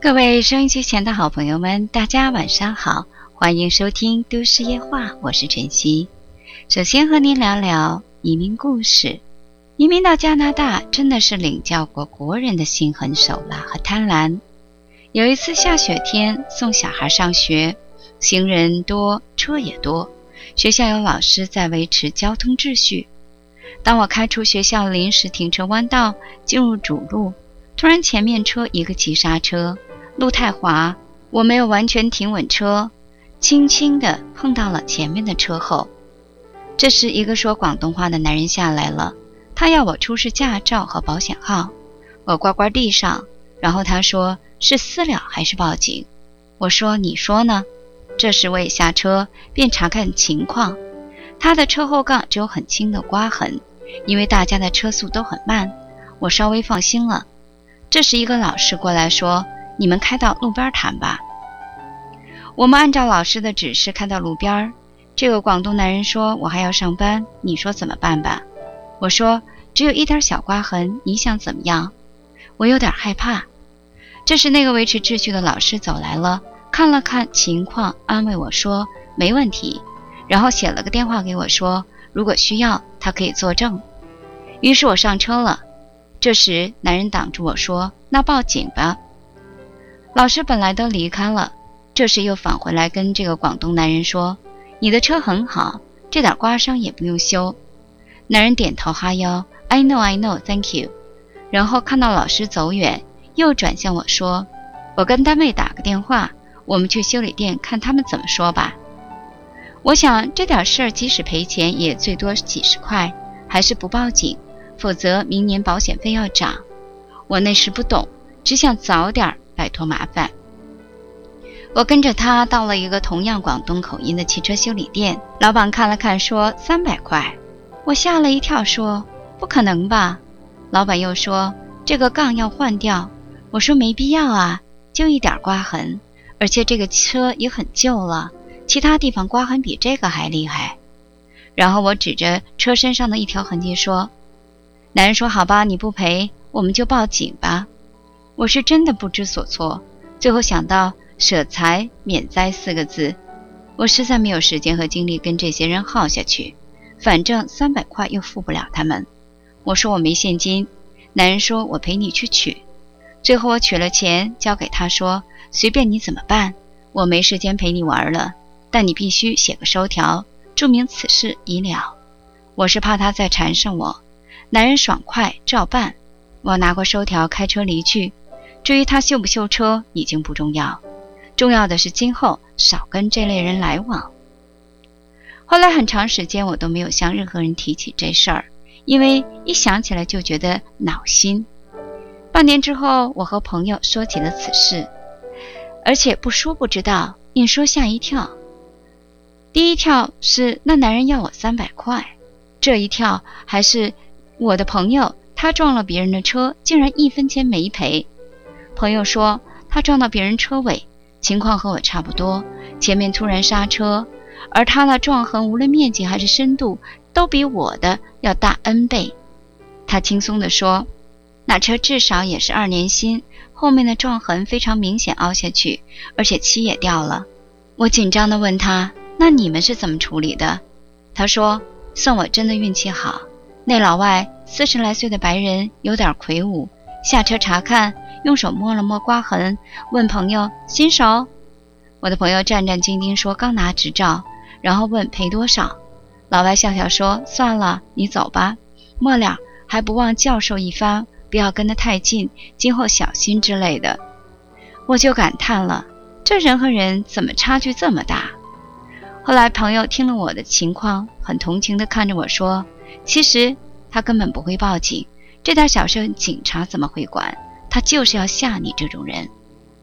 各位收音机前的好朋友们，大家晚上好，欢迎收听都市夜话，我是晨曦。首先和您聊聊移民故事。移民到加拿大真的是领教过国人的心狠手辣和贪婪。有一次下雪天送小孩上学，行人多，车也多，学校有老师在维持交通秩序。当我开出学校临时停车弯道进入主路，突然前面车一个急刹车，路太滑，我没有完全停稳车，轻轻地碰到了前面的车后。这时一个说广东话的男人下来了，他要我出示驾照和保险号，我呱呱地上，然后他说是私了还是报警？我说你说呢？这时我也下车便查看情况，他的车后杠只有很轻的刮痕，因为大家的车速都很慢，我稍微放心了。这时一个老师过来说，你们开到路边谈吧。我们按照老师的指示开到路边，这个广东男人说我还要上班，你说怎么办吧？我说只有一点小刮痕，你想怎么样？我有点害怕。这时那个维持秩序的老师走来了，看了看情况，安慰我说没问题，然后写了个电话给我说如果需要他可以作证。于是我上车了。这时男人挡住我说那报警吧。老师本来都离开了，这时又返回来跟这个广东男人说，你的车很好，这点刮伤也不用修。男人点头哈腰 I know, thank you。 然后看到老师走远，又转向我说，我跟单位打个电话，我们去修理店看他们怎么说吧。我想这点事儿即使赔钱也最多几十块，还是不报警，否则明年保险费要涨。我那时不懂，只想早点摆脱麻烦。我跟着他到了一个同样广东口音的汽车修理店，老板看了看说300块。我吓了一跳说不可能吧。老板又说这个杠要换掉。我说没必要啊，就一点刮痕，而且这个车也很旧了，其他地方刮痕比这个还厉害。然后我指着车身上的一条痕迹说，男人说好吧，你不赔我们就报警吧。我是真的不知所措，最后想到舍财免灾4个字，我实在没有时间和精力跟这些人耗下去，反正300块又付不了他们。我说我没现金，男人说我陪你去取。最后我取了钱交给他说，随便你怎么办，我没时间陪你玩了，但你必须写个收条，注明此事已了。我是怕他再缠上我。男人爽快照办。我拿过收条开车离去。至于他修不修车已经不重要，重要的是今后少跟这类人来往。后来很长时间我都没有向任何人提起这事儿，因为一想起来就觉得恼心。半年之后我和朋友说起了此事，而且不说不知道，硬说吓一跳。第一跳是那男人要我300块，这一跳还是我的朋友他撞了别人的车，竟然1分钱没赔。朋友说他撞到别人车尾，情况和我差不多，前面突然刹车，而他的撞痕无论面积还是深度都比我的要大 N 倍。他轻松地说，那车至少也是2年新，后面的撞痕非常明显凹下去，而且漆也掉了。我紧张地问他，那你们是怎么处理的？他说，算我真的运气好，那老外40来岁的白人有点魁梧，下车查看，用手摸了摸刮痕，问朋友新手？我的朋友战战兢兢说刚拿执照，然后问赔多少。老外笑笑说算了，你走吧，末了还不忘教授一番，不要跟得太近，今后小心之类的。我就感叹了，这人和人怎么差距这么大。后来朋友听了我的情况，很同情地看着我说，其实他根本不会报警，这点小事警察怎么会管，他就是要吓你这种人。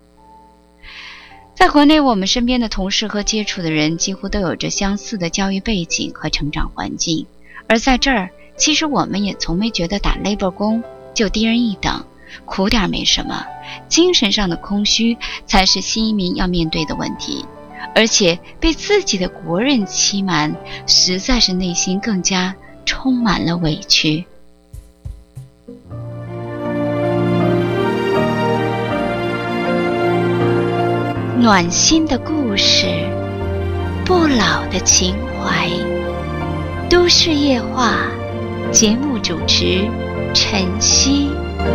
在国内我们身边的同事和接触的人几乎都有着相似的教育背景和成长环境，而在这儿其实我们也从没觉得打 labor 工就低人一等，苦点没什么，精神上的空虚才是新移民要面对的问题，而且被自己的国人欺瞒，实在是内心更加充满了委屈。 暖心的故事，不老的情怀。都市夜话，节目主持晨曦。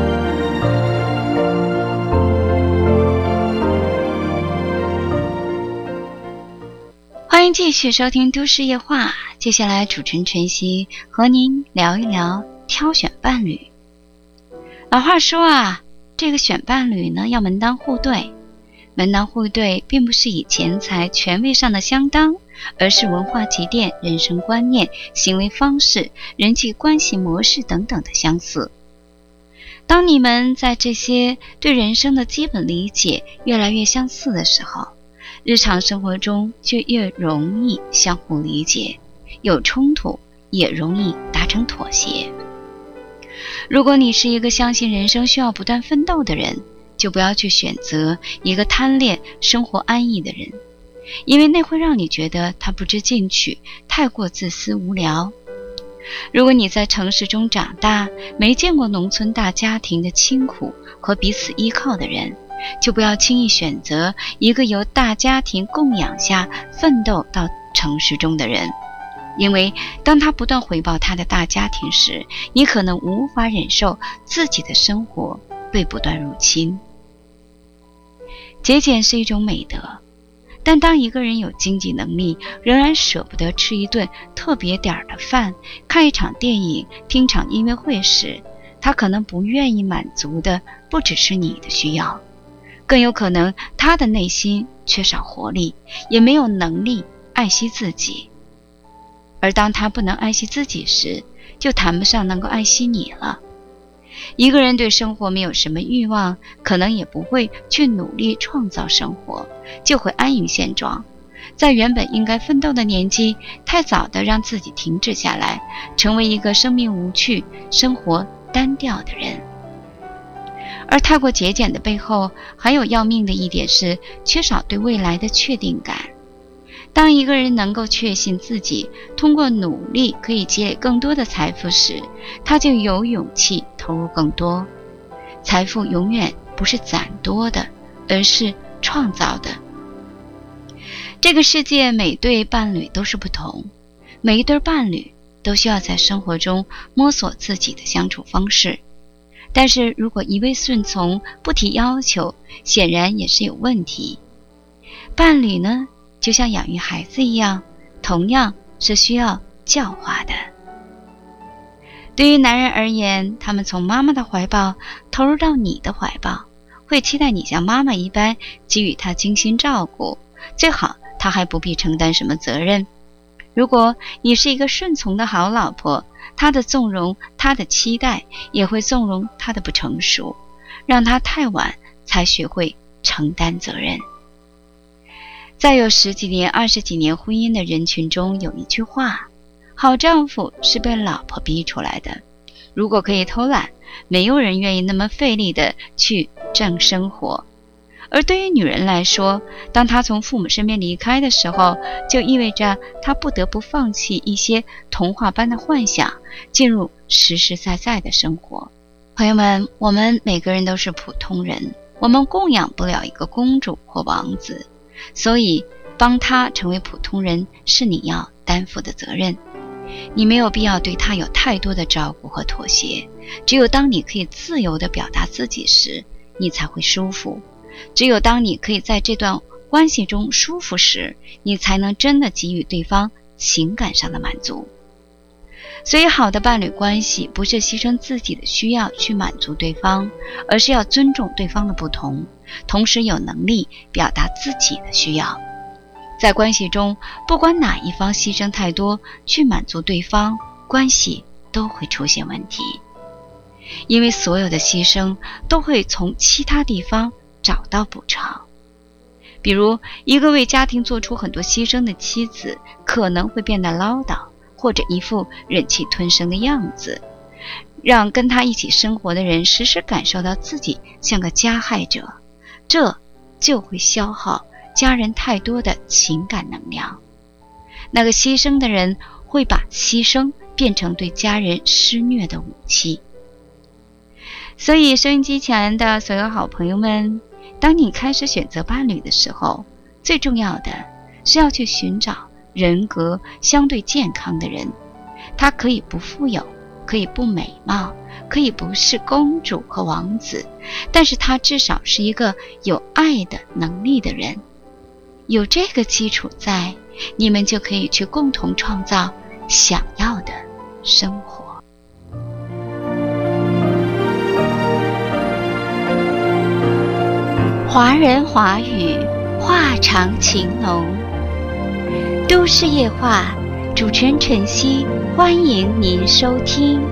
欢迎继续收听都市夜话，接下来主持人晨曦和您聊一聊挑选伴侣。老话说啊，这个选伴侣呢要门当户对。门当户对并不是以钱财权位上的相当，而是文化积淀、人生观念、行为方式、人际关系模式等等的相似。当你们在这些对人生的基本理解越来越相似的时候，日常生活中就越容易相互理解，有冲突也容易达成妥协。如果你是一个相信人生需要不断奋斗的人，就不要去选择一个贪恋生活安逸的人，因为那会让你觉得他不知进取，太过自私无聊。如果你在城市中长大，没见过农村大家庭的清苦和彼此依靠的人，就不要轻易选择一个由大家庭供养下奋斗到城市中的人，因为当他不断回报他的大家庭时，你可能无法忍受自己的生活被不断入侵。节俭是一种美德，但当一个人有经济能力，仍然舍不得吃一顿特别点的饭，看一场电影，听场音乐会时，他可能不愿意满足的不只是你的需要，更有可能他的内心缺少活力，也没有能力爱惜自己。而当他不能爱惜自己时，就谈不上能够爱惜你了。一个人对生活没有什么欲望，可能也不会去努力创造生活，就会安于现状，在原本应该奋斗的年纪，太早的让自己停止下来，成为一个生命无趣、生活单调的人。而太过节俭的背后，还有要命的一点是缺少对未来的确定感。当一个人能够确信自己通过努力可以积累更多的财富时，他就有勇气投入更多。财富永远不是攒多的，而是创造的。这个世界每对伴侣都是不同，每一对伴侣都需要在生活中摸索自己的相处方式。但是如果一味顺从，不提要求，显然也是有问题。伴侣呢，就像养育孩子一样，同样是需要教化的。对于男人而言，他们从妈妈的怀抱投入到你的怀抱，会期待你像妈妈一般给予他精心照顾，最好他还不必承担什么责任。如果你是一个顺从的好老婆，他的纵容，他的期待，也会纵容他的不成熟，让他太晚才学会承担责任。在有10几年、20几年婚姻的人群中，有一句话：好丈夫是被老婆逼出来的。如果可以偷懒，没有人愿意那么费力的去挣生活。而对于女人来说，当她从父母身边离开的时候，就意味着她不得不放弃一些童话般的幻想，进入实实在在的生活。朋友们，我们每个人都是普通人，我们供养不了一个公主或王子，所以帮他成为普通人是你要担负的责任。你没有必要对他有太多的照顾和妥协，只有当你可以自由地表达自己时，你才会舒服。只有当你可以在这段关系中舒服时，你才能真的给予对方情感上的满足。所以好的伴侣关系不是牺牲自己的需要去满足对方，而是要尊重对方的不同，同时有能力表达自己的需要。在关系中，不管哪一方牺牲太多去满足对方，关系都会出现问题。因为所有的牺牲都会从其他地方找到补偿。比如，一个为家庭做出很多牺牲的妻子，可能会变得唠叨，或者一副忍气吞声的样子，让跟他一起生活的人时时感受到自己像个加害者，这就会消耗家人太多的情感能量。那个牺牲的人会把牺牲变成对家人施虐的武器。所以收音机前的所有好朋友们， 当你开始选择伴侣的时候，最重要的是要去寻找人格相对健康的人。他可以不富有，可以不美貌，可以不是公主和王子，但是他至少是一个有爱的能力的人。有这个基础在，你们就可以去共同创造想要的生活。华人华语，话长情浓。都市夜话，主持人晨曦，欢迎您收听。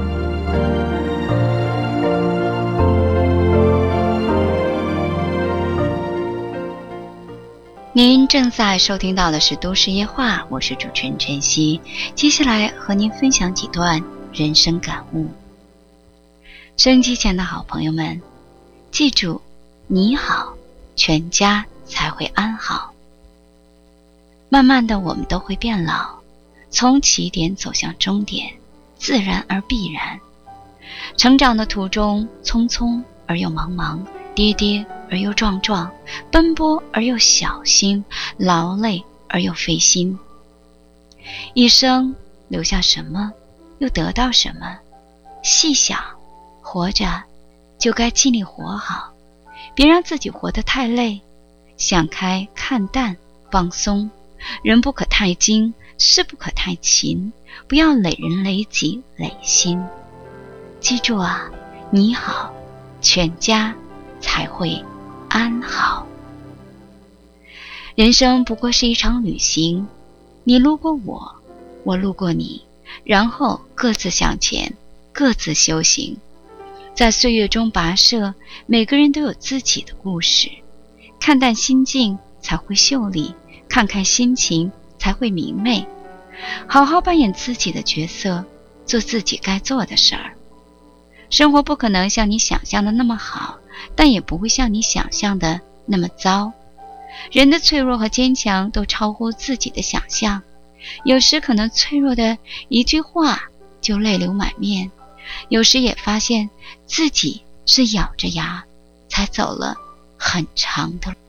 您正在收听到的是都市夜话，我是主持人晨曦。接下来和您分享几段人生感悟。收音机前的好朋友们，记住，你好，全家才会安好。慢慢的，我们都会变老，从起点走向终点，自然而必然。成长的途中，匆匆而又茫茫，跌跌而又撞撞，奔波而又小心，劳累而又费心。一生留下什么，又得到什么？细想，活着就该尽力活好，别让自己活得太累。想开看淡，放松，人不可太精，事不可太勤，不要累人累己累心。记住啊，你好，全家才会安好。人生不过是一场旅行，你路过我，我路过你，然后各自向前，各自修行。在岁月中跋涉，每个人都有自己的故事。看淡心境才会秀丽，看开心情才会明媚。好好扮演自己的角色，做自己该做的事儿。生活不可能像你想象的那么好，但也不会像你想象的那么糟。人的脆弱和坚强都超乎自己的想象，有时可能脆弱的一句话就泪流满面，有时也发现自己是咬着牙才走了很长的路。